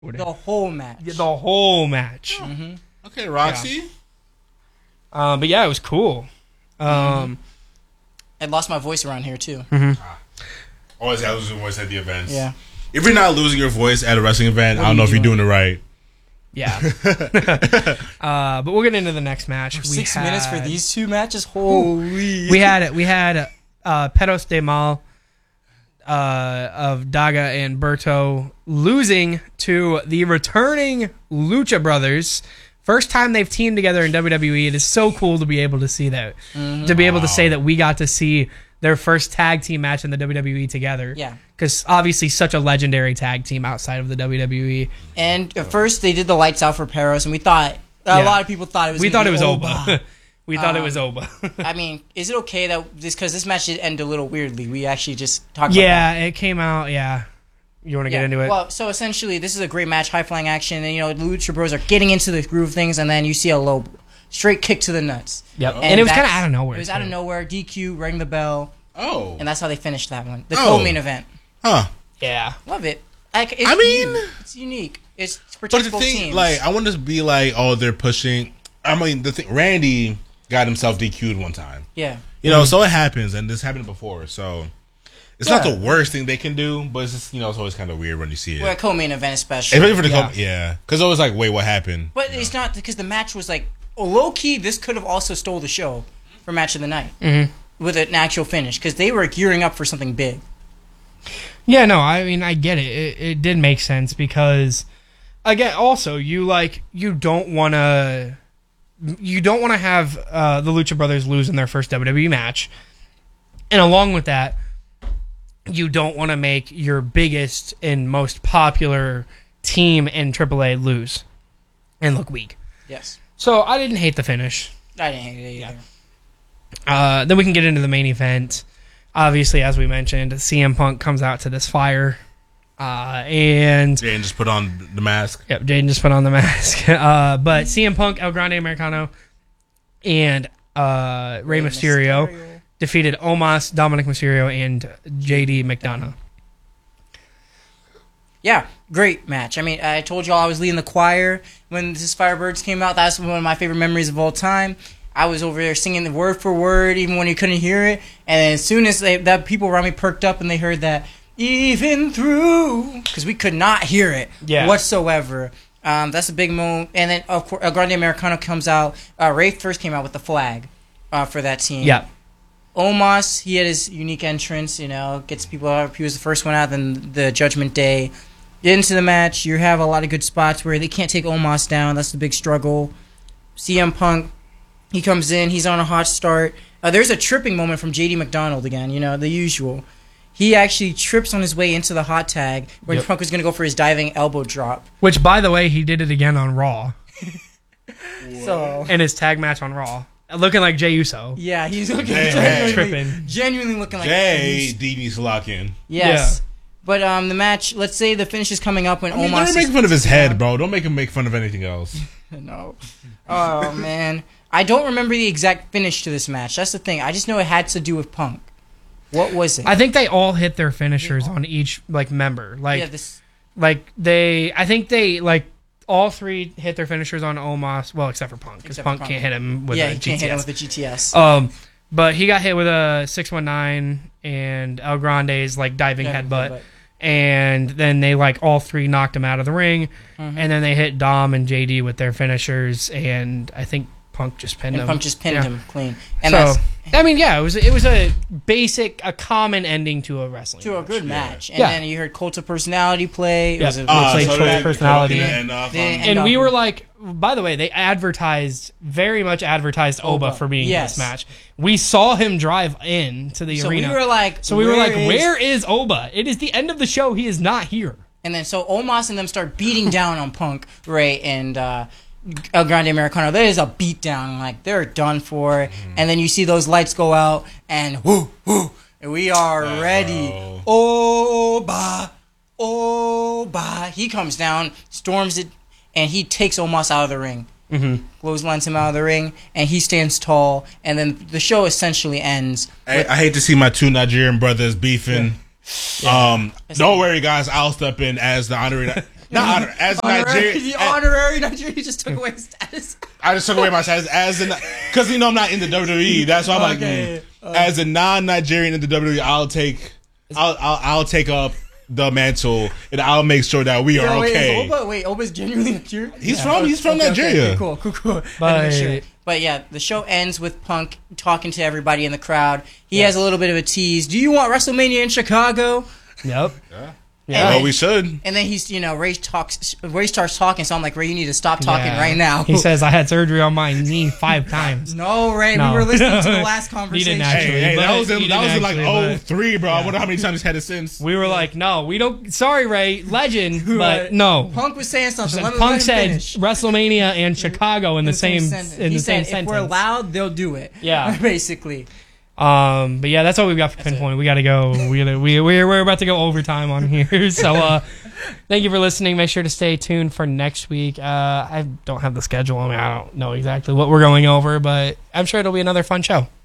The whole match. The whole match. Mm-hmm. Okay, Roxy. Yeah. But yeah, it was cool. I lost my voice around here too. Always have losing voice at the events. Yeah. If you're not losing your voice at a wrestling event, I don't know if you're doing it right. Yeah. But we'll get into the next match. 6 minutes for these two matches? Holy. We had Petos de Mal of Daga and Berto losing to the returning Lucha Brothers. First time they've teamed together in WWE. It is so cool to be able to see that. Mm-hmm. To be able to say that we got to see their first tag team match in the WWE together. Yeah. Because obviously such a legendary tag team outside of the WWE. And at first they did the lights out for Peros, and we thought, a lot of people thought it was Oba. We thought it was Oba. I mean, is it okay that because this match did end a little weirdly? We actually just talked about that. Yeah, it came out, You want to get into it? Well, so essentially, this is a great match, high-flying action, and, the Lucha Bros are getting into the groove of things, and then you see a low, straight kick to the nuts. Yep. And it was kind of out of nowhere. It was out of nowhere. DQ, rang the bell. Oh. And that's how they finished that one. The co-main event. Huh. Yeah. Love it. It's unique. It's protects both teams. I want to be like, oh, they're pushing. I mean, Randy got himself DQ'd one time. Yeah. So it happens, and this happened before, so it's not the worst thing they can do, but it's just, it's always kind of weird when you see it. Well, a co-main event especially. Especially for the because it was like, wait, what happened? But it's not, because the match was like, low-key, this could have also stole the show for Match of the Night with an actual finish, because they were gearing up for something big. Yeah, no, I mean, I get it. It did make sense because, again, also, you don't want to have the Lucha Brothers lose in their first WWE match. And along with that, you don't want to make your biggest and most popular team in AAA lose and look weak. Yes. So I didn't hate the finish. I didn't hate it either. Then we can get into the main event. Obviously, as we mentioned, CM Punk comes out to this fire. And Jane just put on the mask. Yep, Jane just put on the mask. But CM Punk, El Grande Americano, and Rey Mysterio defeated Omos, Dominic Mysterio, and JD McDonough. Yeah, great match. I mean, I told y'all I was leading the choir when this Firebirds came out. That's one of my favorite memories of all time. I was over there singing the word for word, even when you couldn't hear it. And as soon as that people around me perked up and they heard that, even through, because we could not hear it whatsoever. That's a big moment. And then, of course, El Grande Americano comes out. Ray first came out with the flag for that team. Yeah. Omos, he had his unique entrance, gets people out. He was the first one out, then the Judgment Day. Get into the match. You have a lot of good spots where they can't take Omos down. That's the big struggle. CM Punk, he comes in. He's on a hot start. There's a tripping moment from JD McDonald again, the usual. He actually trips on his way into the hot tag when Punk was going to go for his diving elbow drop. Which, by the way, he did it again on Raw. In his tag match on Raw. Looking like Jey Uso. Yeah, he's looking genuinely looking like Jey needs to lock in. Yes. Yeah. But the match, let's say the finish is coming up when Omos... Don't make fun of his head, bro. Don't make him make fun of anything else. No. Oh, man. I don't remember the exact finish to this match. That's the thing. I just know it had to do with Punk. What was it? I think they all hit their finishers on each member. All three hit their finishers on Omos. Well, except for Punk, because Punk can't hit him with a GTS. Yeah, he can't hit him with a GTS. But he got hit with a 619 and El Grande's diving headbutt. And then they all three knocked him out of the ring. Mm-hmm. And then they hit Dom and JD with their finishers, and I think Punk just pinned him. Punk just pinned him clean. And it was a common ending to a wrestling match. A good match. And then you heard Cult of Personality play. It was a Cult of Personality. And we were like, by the way, they very much advertised Oba for being in this match. We saw him drive in to the arena. We were like, where is Oba? It is the end of the show. He is not here. And then so Omos and them start beating down on Punk, Ray, and El Grande Americano. There is a beatdown. They're done for. Mm-hmm. And then you see those lights go out, and whoo, and we are ready. Oba. He comes down, storms it, and he takes Omos out of the ring. Mm-hmm. Clotheslines him out of the ring, and he stands tall, and then the show essentially ends. I hate to see my two Nigerian brothers beefing. Yeah. Don't worry, guys. I'll step in as the honorary. Not as a Nigerian. The honorary Nigerian, he just took away his status. I just took away my status because I'm not in the WWE. That's why I'm Okay. as a non-Nigerian in the WWE, I'll take up the mantle and I'll make sure that we are okay. Oba's genuinely Nigerian? He's from Nigeria. Okay, cool. But yeah, the show ends with Punk talking to everybody in the crowd. He has a little bit of a tease. Do you want WrestleMania in Chicago? Yep. Yeah. Well, we should. And then he's, Ray starts talking, so I'm like, Ray, you need to stop talking right now. He says, I had surgery on my knee 5 times. No, Ray, we were listening to the last conversation. He didn't actually. Hey, that was in like but- 03, bro. I wonder how many times he's had it since. We were like, no, we don't. Sorry, Ray, legend, but no. Punk was saying something. Let Punk him said finish. WrestleMania and Chicago in the same sentence. in He the said, same if we're sentence. allowed, they'll do it. Yeah. Basically. But yeah, that's all we've got for Pinpoint. We got to go. We're about to go overtime on here. So thank you for listening. Make sure to stay tuned for next week. I don't have the schedule. I don't know exactly what we're going over, but I'm sure it'll be another fun show.